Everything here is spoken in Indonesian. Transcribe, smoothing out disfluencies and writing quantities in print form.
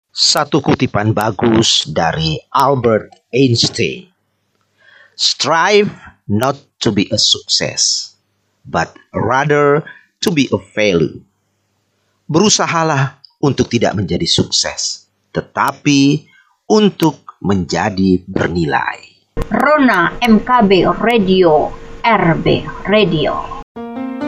Satu kutipan bagus dari Albert Einstein. Strive not to be a success, but rather to be a failure. Berusahalah untuk tidak menjadi sukses, tetapi untuk menjadi bernilai. Rona MKB Radio, RB Radio.